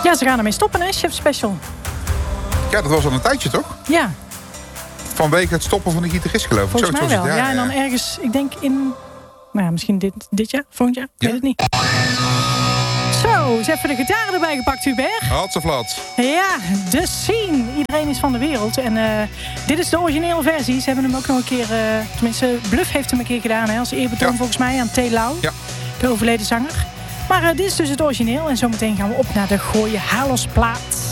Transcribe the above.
Ja, ze gaan ermee stoppen, hè, Chef Special. Ja, dat was al een tijdje, toch? Ja. Vanwege het stoppen van de gitarist, geloof ik. Volgens mij wel. Ja, en dan ergens, ik denk in... Nou ja, misschien dit jaar, volgend jaar. Weet het niet. Zo, eens even de gitaar erbij gepakt, Hubert. Hatseflat. Ja, The Scene. Iedereen is van de wereld. En dit is de originele versie. Ze hebben hem ook nog een keer... tenminste, Bluff heeft hem een keer gedaan. Hè, als eerbetoon volgens mij aan T. Lau. Ja. De overleden zanger. Maar dit is dus het origineel. En zometeen gaan we op naar de Gooie Halosplaat.